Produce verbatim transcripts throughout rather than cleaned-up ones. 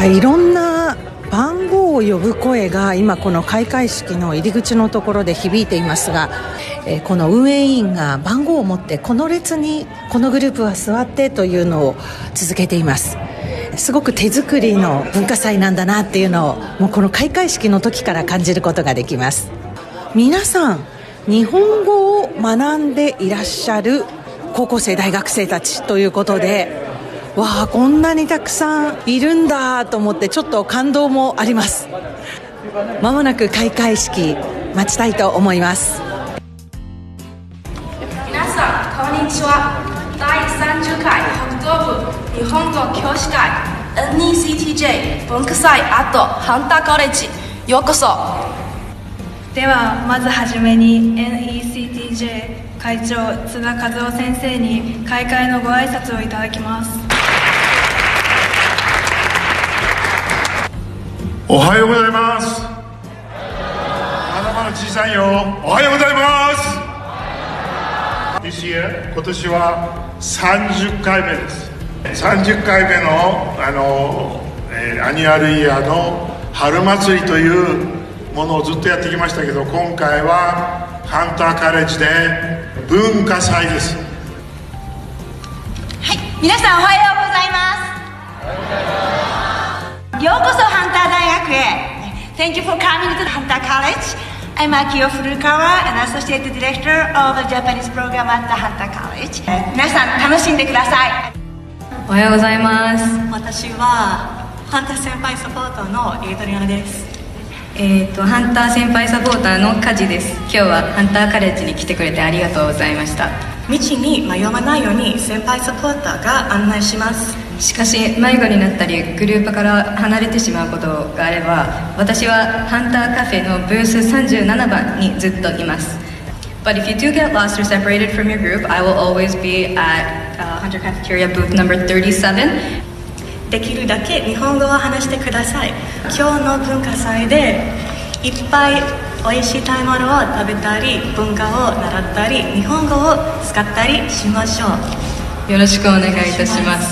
かいろんな番号を呼ぶ声が今この開会式の入り口のところで響いていますが、えー、この運営委員が番号を持ってこの列にこのグループは座ってというのを続けています。すごく手作りの文化祭なんだなっていうのをもうこの開会式の時から感じることができます。皆さん日本語を学んでいらっしゃる高校生大学生たちということで、わあこんなにたくさんいるんだと思ってちょっと感動もあります。まもなく開会式待ちたいと思います。 皆さんこんにちは。だいさんじゅっかい北東部日本語教師会 エヌイーシーティージェー 文化祭アットハンターカレッジようこそ。 ではまずはじめに エヌイーシーティージェー 会長津田和夫先生に開会のご挨拶をいただきます。 おはようございます。まだまだ小さいよ。おはようございます。This year 今年はさんじゅっかいめです。さんじゅっかいめのあの、えー、アニュアルイヤーの春祭りというものをずっとやってきましたけど、今回はハンターカレッジで文化祭です。 はい、皆さんおはようございます。ようこそハンター大学へ。 Thank you for coming to Hunter College. I'm Akio Furukawa, an Associate Director of the Japanese Program at the Hunter College. 皆さん楽しんでください。 おはようございます。 私はハンター先輩サポーターのエイトリアナです。 えーと、ハンター先輩サポーターのカジです。今日はハンターカレッジに来てくれてありがとうございました。 道に迷わないように先輩サポーターが案内します。 しかし迷子になったりグループから離れてしまうことがあれば、私はハンターカフェのブースさんじゅうななばんにずっといます。 But if you do get lost or separated from your group, I will always be at、uh, Hunter Cafeteria booth number thirty-seven. できるだけ日本語を話してください。今日の文化祭でいっぱいおいしい食べ物を食べたり、文化を習ったり、日本語を使ったりしましょう。よろしくお願いいたします。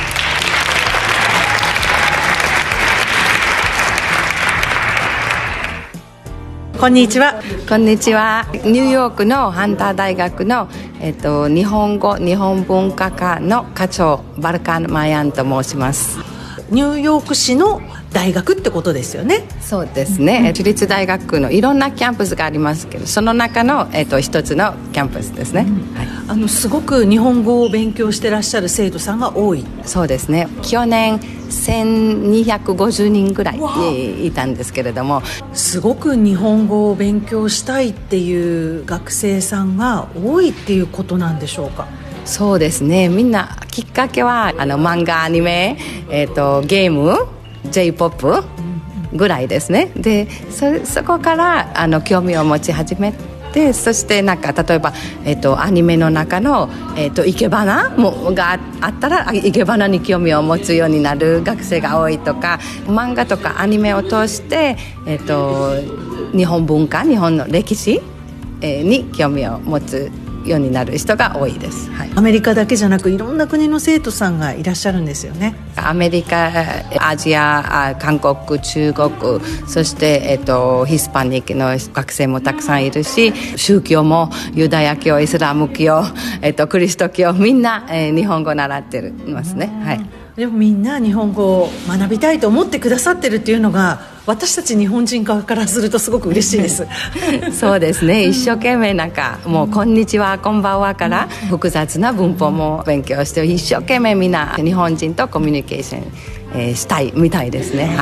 こんにちは。 こんにちは。ニューヨークのハンター大学の、えっと、日本語日本文化科の課長バルカン・マヤンと申します。 ニューヨーク市の大学ってことですよね。 そうですね、うん、私立大学のいろんなキャンパスがありますけど、その中の、えっと、一つのキャンパスですね、うんはい、 あのすごく日本語を勉強してらっしゃる生徒さんが多い。 そうですね、去年せんにひゃくごじゅうにんぐらいいたんですけれども、 すごく日本語を勉強したいっていう学生さんが多いっていうことなんでしょうか。 そうですね、みんなきっかけはあの漫画、アニメ、えーと、ゲーム、 J-ポップ ぐらいですね。で そ, そこからあの興味を持ち始めて、そしてなんか例えば、えーと、アニメの中の、えーと、生け花もがあったら生け花に興味を持つようになる学生が多いとか、漫画とかアニメを通して、えーと、日本文化、日本の歴史、えー、に興味を持つようになる人が多いです、はい、 アメリカだけじゃなくいろんな国の生徒さんがいらっしゃるんですよね。 アメリカ、アジア、韓国、中国、そして、えっと、ヒスパニックの学生もたくさんいるし、宗教もユダヤ教、イスラム教、えっと、クリスト教、みんな、えー、日本語を習っていますね、はい。 でもみんな日本語を学びたいと思ってくださってるっていうのが、私たち日本人側からするとすごく嬉しいですそうですね、一生懸命なんかもうこんにちは、こんばんはから複雑な文法も勉強して、一生懸命みんな日本人とコミュニケーション、えー、したいみたいですね、はい。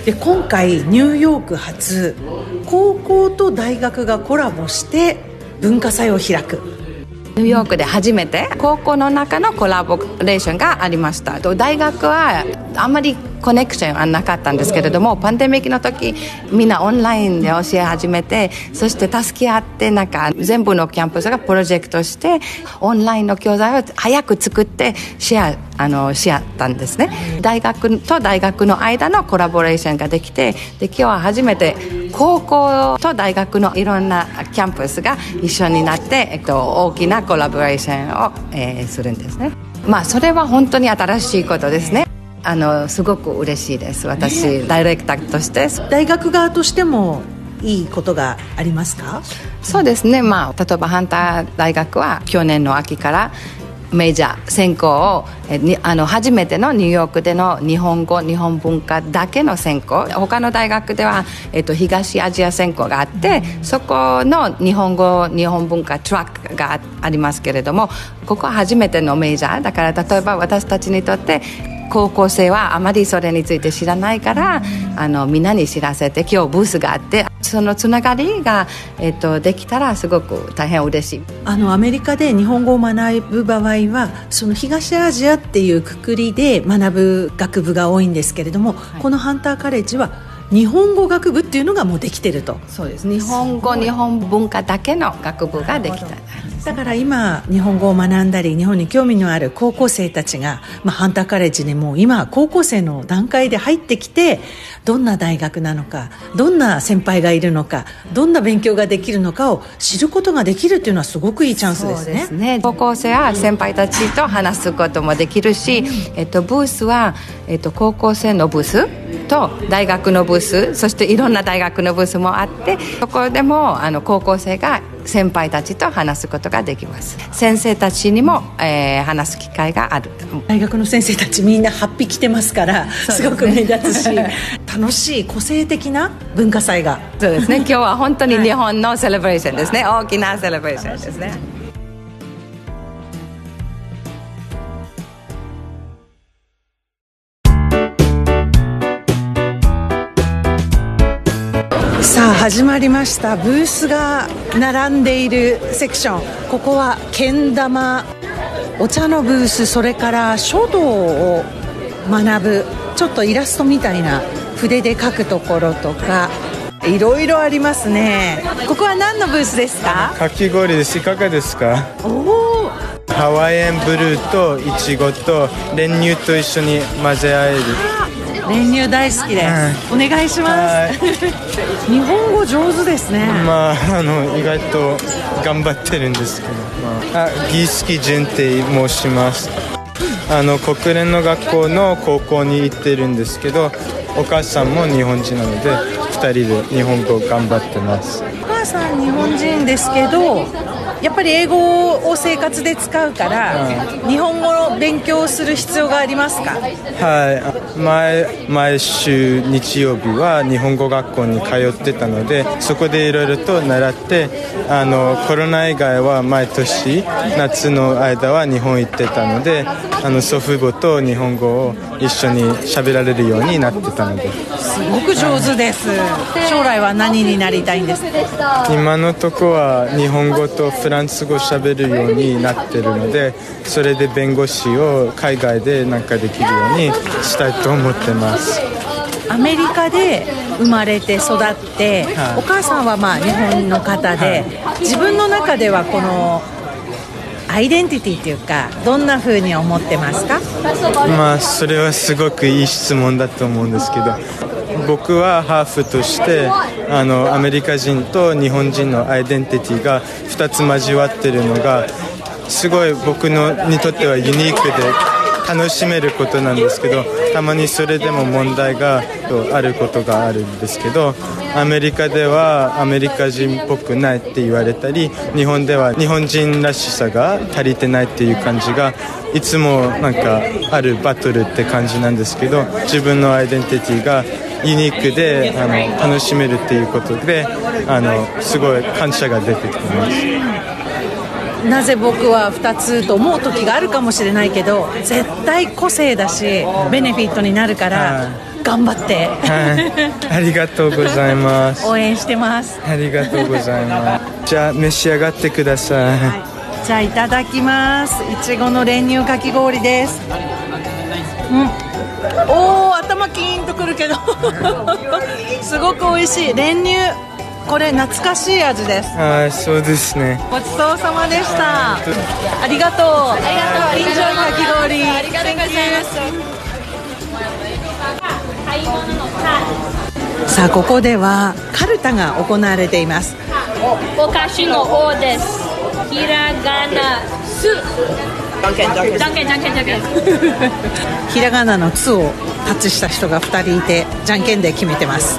で今回ニューヨーク発高校と大学がコラボして文化祭を開く。 ニューヨークで初めて高校の中のコラボレーションがありました。大学はあんまりコネクションはなかったんですけれども、パンデミックの時みんなオンラインで教え始めて、そして助け合ってなんか全部のキャンパスがプロジェクトしてオンラインの教材を早く作ってシェアあのし合ったんですね。大学と大学の間のコラボレーションができて、で今日は初めて高校と大学のいろんなキャンパスが一緒になって、えっと、大きなコラボレーションを、えー、するんですね。まあそれは本当に新しいことですね。 あのすごく嬉しいです。私、ダイレクターとして。 大学側としてもいいことがありますか？ そうですね、まあ、例えばハンター大学は去年の秋からメジャー専攻をえにあの初めてのニューヨークでの日本語日本文化だけの専攻、他の大学では、えっと、東アジア専攻があって、そこの日本語日本文化トラックが あ, ありますけれども、ここは初めてのメジャーだから、例えば私たちにとって高校生はあまりそれについて知らないから、あのみんなに知らせて、今日ブースがあってそのつながりが、えっと、できたらすごく大変嬉しい。 あのアメリカで日本語を学ぶ場合はその東アジアっていうくくりで学ぶ学部が多いんですけれども、はい、このハンターカレッジは日本語学部っていうのがもうできてると。 そうです、日本語日本文化だけの学部ができた。 だから今日本語を学んだり日本に興味のある高校生たちが、まあ、ハンターカレッジにもう今高校生の段階で入ってきて、どんな大学なのか、どんな先輩がいるのか、どんな勉強ができるのかを知ることができるっていうのはすごくいいチャンスですね。 そうですね、高校生は先輩たちと話すこともできるし、えっと、ブースは、えっと、高校生のブースと大学のブース、そしていろんな大学のブースもあって、そこでもあの高校生が先輩たちと話すことができます。先生たちにも、えー、話す機会がある。 大学の先生たちみんなはっぴ着てますから、すごく目立つし楽しい個性的な文化祭が。 そうですね、今日は本当に日本のセレブレーションですね、はい、大きなセレブレーションですね。 さあ始まりました。ブースが並んでいるセクション、ここはけん玉、お茶のブース、それから書道を学ぶちょっとイラストみたいな筆で描くところとかいろいろありますね。ここは何のブースですか？ かき氷です。いかがですか？ おお、 ハワイアンブルーとイチゴと練乳と一緒に混ぜ合える。 練乳大好きです、うん、お願いします日本語上手ですね。 まあ、あの意外と頑張ってるんですけど、まあ、あギースキジュンって申します。あの国連の学校の高校に行ってるんですけど、お母さんも日本人なのでふたりで日本語頑張ってます。 お母さん日本人ですけど、やっぱり英語を生活で使うから、うん、日本語を勉強する必要がありますか？ はい、毎, 毎週日曜日は日本語学校に通ってたので、そこでいろいろと習って、あのコロナ以外は毎年夏の間は日本行ってたので、あの祖父母と日本語を一緒に喋られるようになってたので、 すごく上手です。将来は何になりたいんですか？ 今のとこは日本語とフランス語を喋るようになってるので、それで弁護士を海外でなんかできるようにしたいと思ってます。 アメリカで生まれて育って、はい、お母さんはまあ日本の方で、はい、自分の中ではこのアイデンティティっていうか、どんな風に思ってますか？ まあそれはすごくいい質問だと思うんですけど、僕はハーフとしてあのアメリカ人と日本人のアイデンティティがふたつ交わってるのがすごい僕のにとってはユニークで楽しめることなんですけど、たまにそれでも問題があることがあるんですけど、アメリカではアメリカ人っぽくないって言われたり、日本では日本人らしさが足りてないっていう感じがいつもなんかあるバトルって感じなんですけど、自分のアイデンティティがユニークであの楽しめるっていうことで、あのすごい感謝が出てきます。 なぜ僕はふたつと思う時があるかもしれないけど、絶対個性だしベネフィットになるから頑張って、 はい、ありがとうございます。 応援してます。 ありがとうございます。じゃあ召し上がってください、はい、 じゃあいただきます。いちごの練乳かき氷です。うん、おー、頭キーンとくるけどすごく美味しい練乳。これ懐かしい味です。 はい、そうですね。 ごちそうさまでした。ありがとう。ありがとう。インジョイかき氷。ありがとうございます。さあここではカルタが行われています。 お菓子の「お」です。ひらがな「す」 じゃんけんじゃんけんじゃんけんじゃんけんじゃんけん。 ひらがなのつをタッチした人がふたりいて、じゃんけんで決めてます。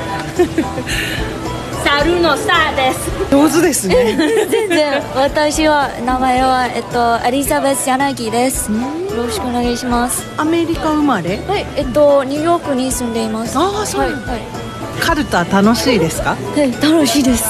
猿のさです。 上手ですね。 全然。私は名前はえっとエリザベス柳です。よろしくお願いします。 アメリカ生まれ？ はい、えっとニューヨークに住んでいます。 ああ、そう。はいはい。カルタ楽しいですか？ はい、楽しいです。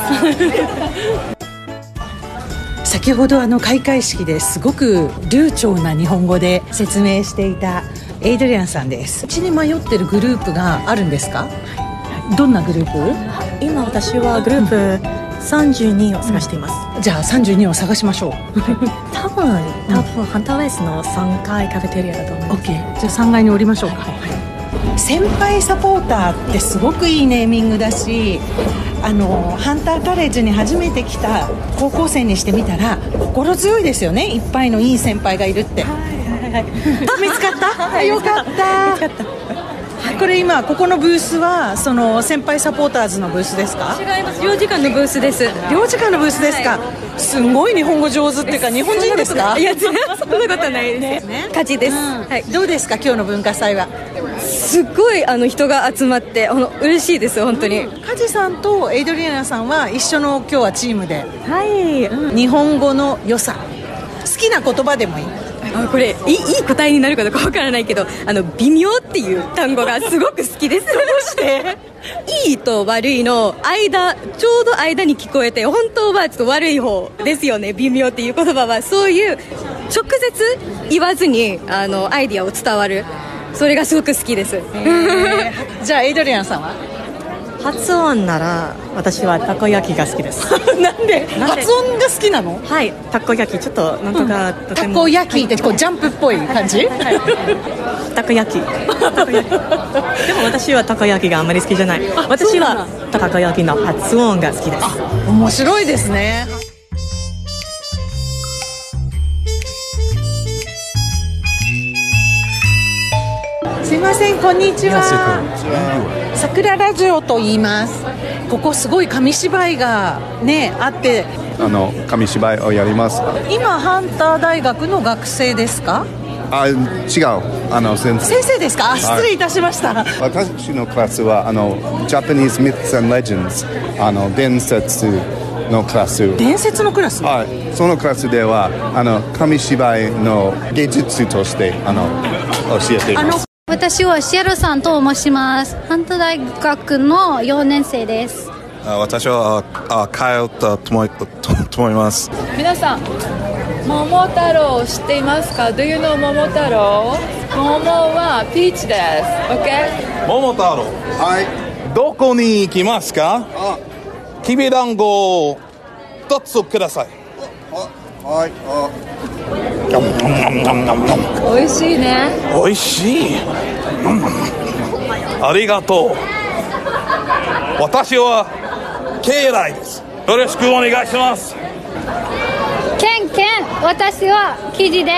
先ほどあの開会式ですごく流暢な日本語で説明していたエイドリアンさんです。うちに迷ってるグループがあるんですか？どんなグループ？ 今私はグループさんじゅうにを探しています、 うん、じゃあさんじゅうにを探しましょう。 多分多分ハンターウェスのさんがいカフェテリアだと思います。 OK、 じゃあさんがいに降りましょうか、はいはい、先輩サポーターってすごくいいネーミングだし、あのハンターカレッジに初めて来た高校生にしてみたら心強いですよね。いっぱいのいい先輩がいるって。はいはいはい、見つかった、はい、よかった。見つかった。これ今ここのブースはその先輩サポーターズのブースですか？ 違います。領事館のブースです。 領事館のブースですか、はい、すごい日本語上手っていうか日本人ですか？ いやそんなことないですね。勝ちです、うん、 はい、どうですか今日の文化祭は？ すっごいあの人が集まって嬉しいです本当に。 カジさんとエイドリアナさんは一緒の今日はチームで、 はい、 うん、日本語の良さ、好きな言葉でもいい。 あこれいい、いい答えになるかどうかわからないけど、あの微妙っていう単語がすごく好きです。どうしていいと悪いの間、ちょうど間に聞こえて、本当はちょっと悪い方ですよね。微妙っていう言葉はそういう直接言わずにあのアイディアを伝わる、それがすごく好きです。 じゃあエイドリアンさんは？ 発音なら私はたこ焼きが好きです。 なんで発音が好きなの？ はい、たこ焼きちょっとなんとか、うん、とてもたこ焼きってこうジャンプっぽい感じ？ はい、たこ焼き。たこ焼き。でも私はたこ焼きがあんまり好きじゃない。私はたこ焼きの発音が好きです。 面白いですね。すいません、こんにちは。桜ラジオと言います。ここすごい紙芝居がねあって、 あの紙芝居をやります。 今ハンター大学の学生ですか？ あ、違う、あの先生。 先生ですか？あ、失礼いたしました。 私のクラスはあの Japanese Myths and Legends、 あの伝説のクラス。 伝説のクラス？ はい、そのクラスではあの紙芝居の芸術としてあの教えています。 私はシエルさんと申します。ハンター大学のよねん生です。 私はあカイルとともと思います。 皆さん、桃太郎を知っていますか？ Do you know 桃太郎？桃はピーチです。 OK？ 桃太郎、はい、どこに行きますか？あ、きびだんごを一つください。 はい、あ美味しいね。 美味しい。ありがとう。私はケイライです。よろしくお願いします。 ケンケン、私はキジです。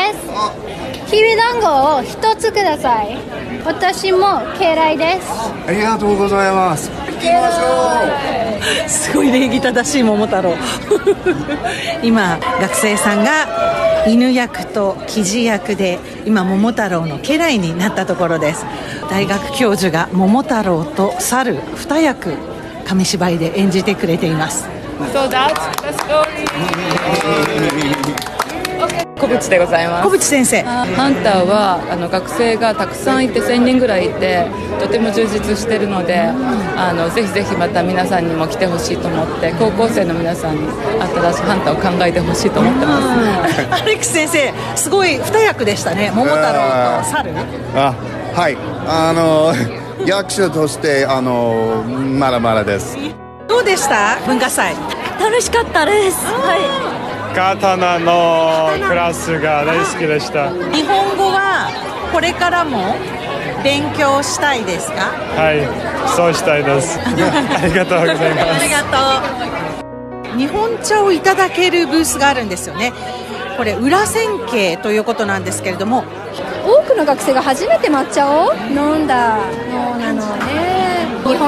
きびだんごを一つください。私もケイライです。 ありがとうございます。行きましょう。 すごい礼儀正しい桃太郎。今学生さんが犬役とキジ役で今桃太郎の家来になったところです。大学教授が桃太郎と猿二役紙芝居で演じてくれています。 So that's the story. 小渕でございます。 小渕先生、 ハンターはあの学生がたくさんいてせんにんぐらいいてとても充実しているので、あのぜひぜひまた皆さんにも来てほしいと思って、高校生の皆さんに新しいハンターを考えてほしいと思ってます。 アレックス先生、すごい二役でしたね。桃太郎と猿。 あ、はい、あの役者としてあのまだまだです。 どうでした文化祭？ 楽しかったです。はい。 刀のクラスが大好きでした。 日本語はこれからも勉強したいですか？ はい、そうしたいです。ありがとうございます。 ありがとう。日本茶をいただけるブースがあるんですよね。これ裏千家ということなんですけれども、 多くの学生が初めて抹茶を飲んだのなのね。日本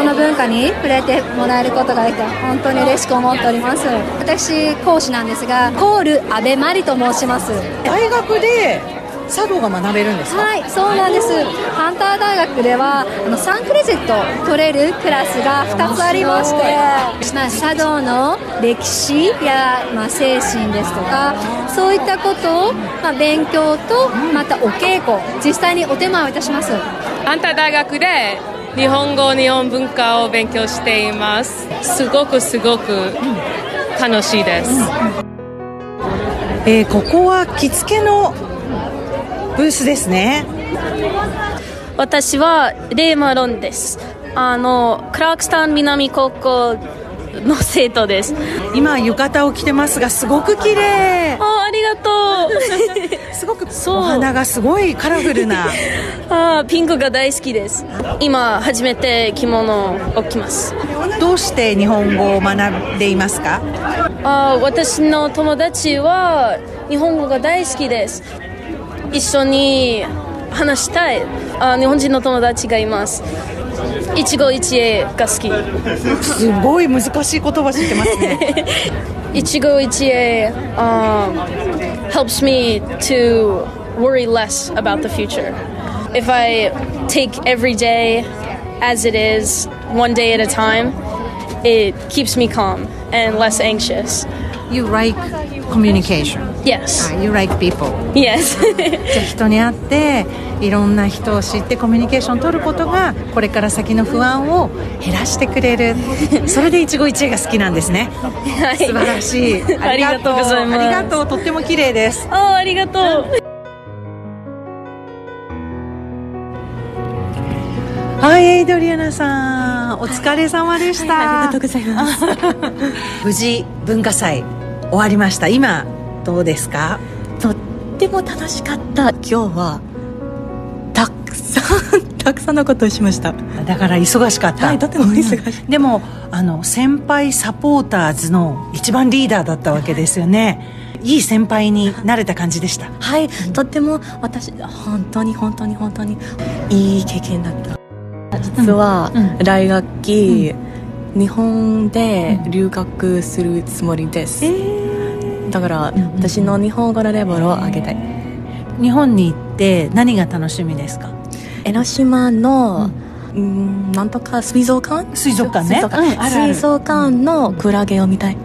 本の文化に触れてもらえることができて本当に嬉しく思っております。私講師なんですが、コール安倍真理と申します。 大学で茶道が学べるんですか？ はい、そうなんです。ハンター大学ではあのさんクレジット取れるクラスがふたつありまして、まあ、茶道の歴史や、まあ、精神ですとかそういったことを、まあ、勉強とまたお稽古実際にお手間をいたします。 ハンター大学で日本語日本文化を勉強しています。すごくすごく楽しいです、うんえー、ここは着付けのブースですね。 私はレイマロンです。あのクラークスタン南高校の生徒です。 今浴衣を着てますがすごく綺麗。 あ、ありがとうすごくお花がすごいカラフルなあ、ピンクが大好きです。今初めて着物を着ます。 どうして日本語を学んでいますか？ あ、私の友達は日本語が大好きです。一緒に話したいあ日本人の友達がいます。一期一会が好き。 すごい難しい言葉知ってますね。 一期一会、um, helps me to worry less about the future. If I take every day as it is, one day at a time, it keeps me calm and less anxious. You like communication? Yes. You like people? Yes. じゃあ人に会っていろんな人を知ってコミュニケーションを取ることがこれから先の不安を減らしてくれる。それで一期一会が好きなんですね。はい、素晴らしい。 ありがとうございます。 ありがとう。とっても綺麗です。 あ、ありがとう。 はい、エイドリアナさんお疲れ様でした。 はい、ありがとうございます。 無事文化祭終わりました。今どうですか？ とっても楽しかった。今日はたくさんたくさんのことをしました。 だから忙しかった。 はい、とても忙しい、 うん、でもあの先輩サポーターズの一番リーダーだったわけですよね。いい先輩になれた感じでした。 はい、とっても私本当に本当に本当にいい経験だった。実は来学期、うん、日本で留学するつもりです、うん、だから私の日本語のレベルを上げたい。 日本に行って何が楽しみですか？ 江ノ島の、うん、なんとか水族館水族館ね、 水族館、うん、あるある水族館のクラゲを見たい。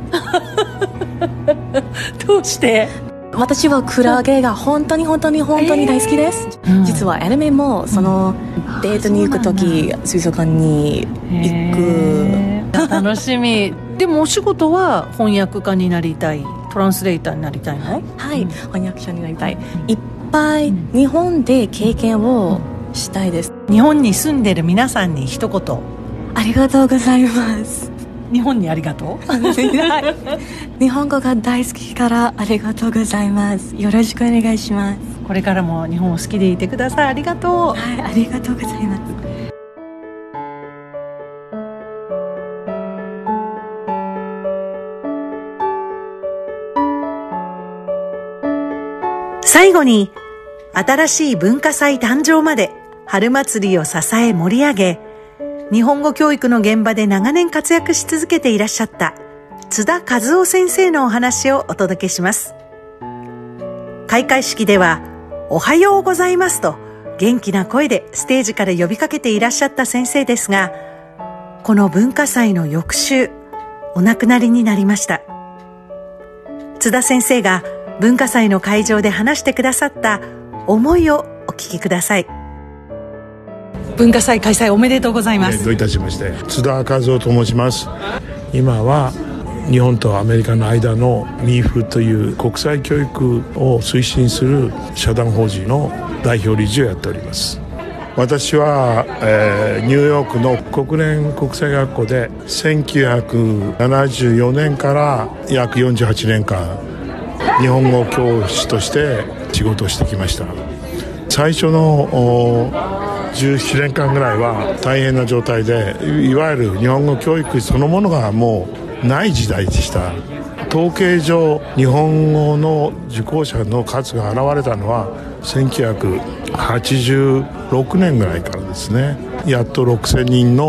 どうして？ 私はクラゲが本当に本当に本当に大好きです、えー、実はアニメもそのデートに行くとき水族館に行く、 楽しみ。でもお仕事は翻訳家になりたい、トランスレーターになりたいの？ はい、うん、翻訳者になりたい。いっぱい日本で経験をしたいです。 日本に住んでる皆さんに一言。 ありがとうございます。 日本にありがとう。 日本語が大好きからありがとうございます。よろしくお願いします。 これからも日本を好きでいてください。ありがとう。 はい、ありがとうございます。 最後に新しい文化祭誕生まで春祭りを支え盛り上げ、日本語教育の現場で長年活躍し続けていらっしゃった津田和夫先生のお話をお届けします。開会式ではおはようございますと元気な声でステージから呼びかけていらっしゃった先生ですが、この文化祭の翌週お亡くなりになりました。津田先生が文化祭の会場で話してくださった思いをお聞きください。文化祭開催おめでとうございます。 どういたしまして。津田和夫と申します。今は日本とアメリカの間の ミーフ という国際教育を推進する社団法人の代表理事をやっております。私は、えー、ニューヨークの国連国際学校でせんきゅうひゃくななじゅうよねんから約よんじゅうはちねんかん日本語教師として仕事をしてきました。最初のじゅうななねんかんぐらいは大変な状態で、いわゆる日本語教育そのものがもうない時代でした。統計上日本語の受講者の数が現れたのはせんきゅうひゃくはちじゅうろくねんぐらいからですね。やっとろくせんにんの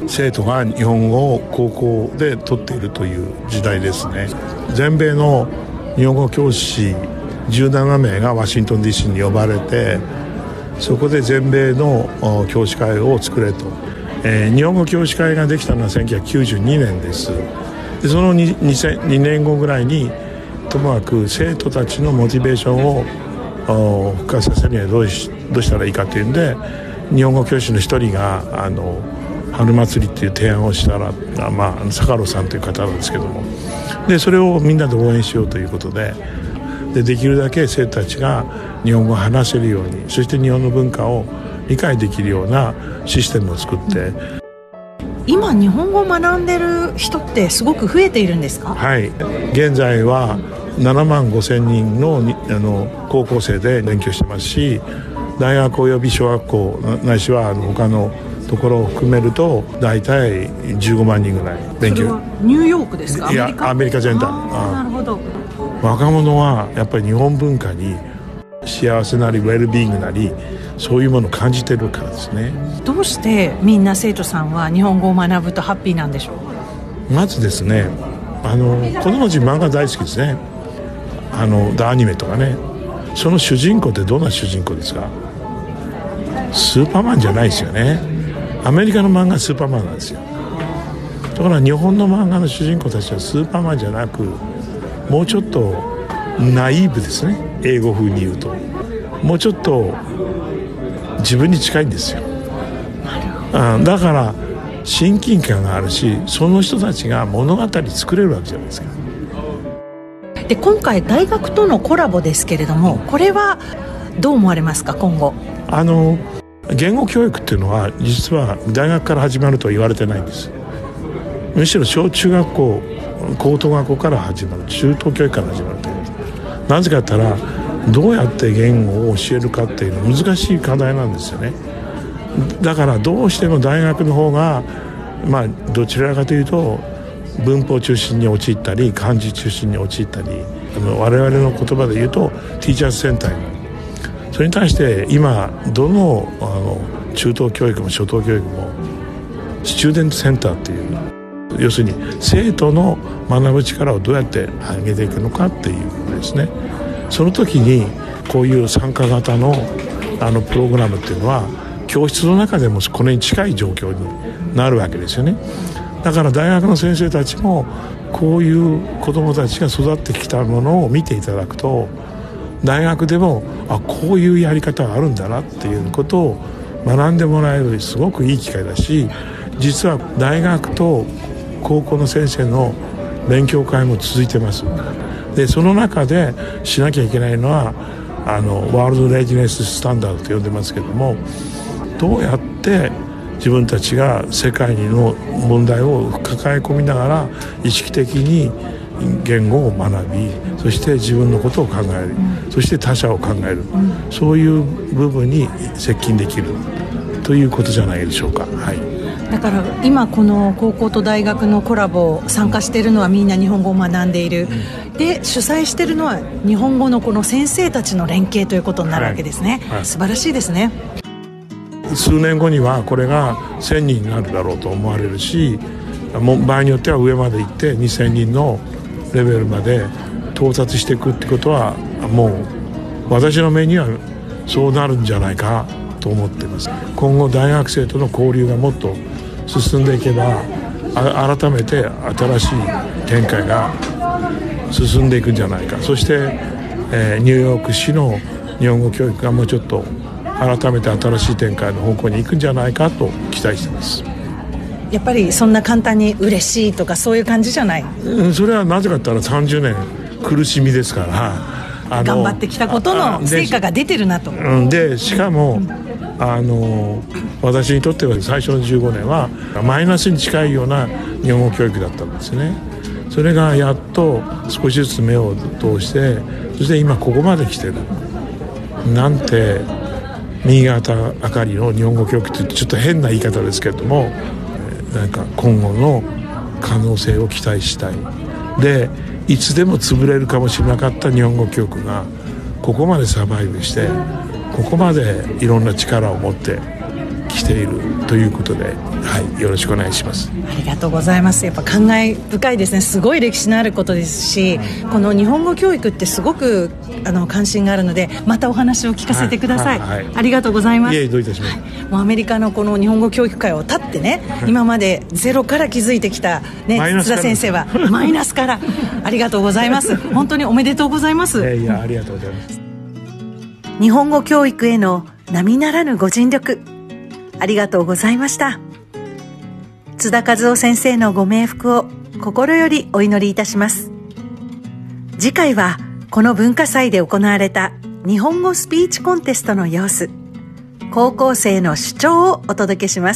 生徒が日本語を高校で取っているという時代ですね。全米の日本語教師じゅうななめいがワシントン ディーシー に呼ばれて、そこで全米の教師会を作れと、えー、日本語教師会ができたのはせんきゅうひゃくきゅうじゅうにねんです。でその 2, 2年後ぐらいにともかく生徒たちのモチベーションを復活させるにはどうし、どうしたらいいかというんで、日本語教師の一人があの春祭りっていう提案をしたら、まあ、坂野さんという方なんですけども、でそれをみんなで応援しようということで、でできるだけ生徒たちが日本語を話せるように、そして日本の文化を理解できるようなシステムを作って、 今日本語を学んでる人ってすごく増えているんですか？ はい、現在はななまんごせんにん の, あの高校生で勉強してますし、大学および小学校ないしはあの他のところを含めると大体じゅうごまんにんぐらい勉強。 それはニューヨークですか？ いやアメリカ全体。 なるほど。 若者はやっぱり日本文化に幸せなりウェルビーイングなりそういうものを感じてるからですね。 どうしてみんな生徒さんは日本語を学ぶとハッピーなんでしょう？ まずですね、あの子供たち漫画大好きですね。あのアニメとかね。その主人公ってどんな主人公ですか？スーパーマンじゃないですよね。アメリカの漫画はスーパーマンなんですよ。だから日本の漫画の主人公たちはスーパーマンじゃなく、もうちょっとナイーブですね。英語風に言うともうちょっと自分に近いんですよ。あだから親近感があるし、その人たちが物語作れるわけじゃないですか。 で今回大学とのコラボですけれども、これはどう思われますか？今後あの言語教育っていうのは実は大学から始まるとは言われてないんです。むしろ小中学校高等学校から始まる、中等教育から始まるという。なぜかと言ったらどうやって言語を教えるかっていうのは難しい課題なんですよね。だからどうしても大学の方がまあどちらかというと文法中心に陥ったり漢字中心に陥ったり、あの我々の言葉で言うとティーチャーズセンターになる。それに対して今どの、あの中等教育も初等教育もスチューデントセンターっていう、要するに生徒の学ぶ力をどうやって上げていくのかっていうことですね。その時にこういう参加型のあのプログラムっていうのは教室の中でもこれに近い状況になるわけですよね。だから大学の先生たちもこういう子どもたちが育ってきたものを見ていただくと、大学でもあこういうやり方があるんだなっていうことを学んでもらえるすごくいい機会だし、実は大学と高校の先生の勉強会も続いてます。でその中でしなきゃいけないのはあのワールドレジネススタンダードと呼んでますけども、どうやって自分たちが世界の問題を抱え込みながら意識的に言語を学び、そして自分のことを考える、うん、そして他者を考える、うん、そういう部分に接近できるということじゃないでしょうか。はい、 だから今この高校と大学のコラボ参加しているのはみんな日本語を学んでいる、うん、で主催しているのは日本語のこの先生たちの連携ということになるわけですね。はいはい、素晴らしいですね。 数年後にはこれがせんにんになるだろうと思われるし、もう場合によっては上まで行ってにせんにんのレベルまで到達していくってことは、もう私の目にはそうなるんじゃないかと思っています。今後大学生との交流がもっと進んでいけば、あ改めて新しい展開が進んでいくんじゃないか。そして、えー、ニューヨーク市の日本語教育がもうちょっと改めて新しい展開の方向に行くんじゃないかと期待しています。 やっぱりそんな簡単に嬉しいとかそういう感じじゃない、 うん、それはなぜかと言ったらさんじゅうねん苦しみですから、 あの頑張ってきたことの成果が出てるなと。 で, でしかも、うん、あの私にとっては最初のじゅうごねんはマイナスに近いような日本語教育だったんですね。それがやっと少しずつ目を通して、そして今ここまで来てるなんて、新潟あかりの日本語教育ってちょっと変な言い方ですけれども、なんか今後の可能性を期待したい。でいつでも潰れるかもしれなかった日本語教育がここまでサバイブして、ここまでいろんな力を持ってきしているということで、はい、よろしくお願いします。 ありがとうございます。やっぱ感慨深いですね。すごい歴史のあることですし、この日本語教育ってすごくあの関心があるので、またお話を聞かせてください。はいはいはい、ありがとうございます。 いえ、どういたします。 もうアメリカのこの日本語教育界を立ってね、はい、今までゼロから築いてきた、ね、津田先生はマイナスからありがとうございます。本当におめでとうございます。 いやいや、ありがとうございます。 日本語教育への並ならぬご尽力、ありがとうございました。津田和夫先生のご冥福を心よりお祈りいたします。次回はこの文化祭で行われた日本語スピーチコンテストの様子、高校生の主張をお届けします。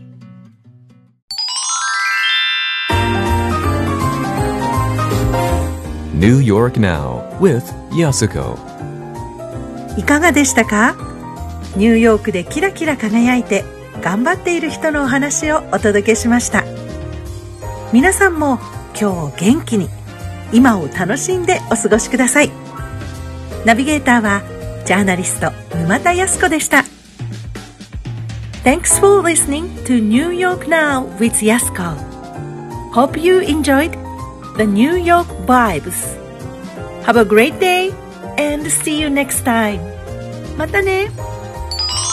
New York Now with Yasuko。 いかがでしたか？ニューヨークでキラキラ輝いて頑張っている人のお話をお届けしました。皆さんも今日元気に今を楽しんでお過ごしください。ナビゲーターはジャーナリスト沼田康子でした。 Thanks for listening to New York Now with Yasuko. Hope you enjoyed the New York vibes. Have a great day and see you next time. またね。